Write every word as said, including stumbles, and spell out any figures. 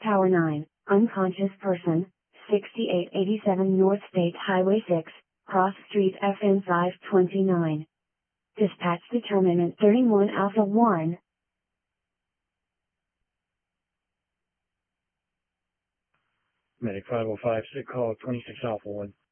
Tower nine, unconscious person, sixty-eight eighty-seven North State Highway six, Cross Street F N five twenty-nine. Dispatch determinant thirty-one Alpha one. Medic five oh five, sick call twenty-six Alpha one.